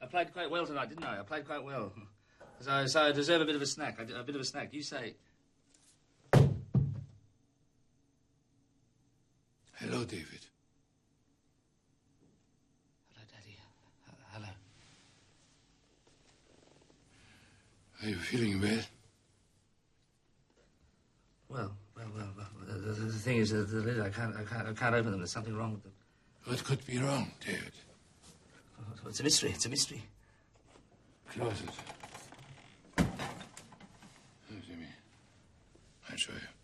played quite well tonight, didn't I? I played quite well. So I deserve a bit of a snack. A bit of a snack. You say. Hello, David. Hello, Daddy. Hello. Are you feeling well? Well. The thing is, the lid, I can't open them. There's something wrong with them. What could be wrong, David? Oh, it's a mystery. It's a mystery. Close it. Come to me. I'll show you.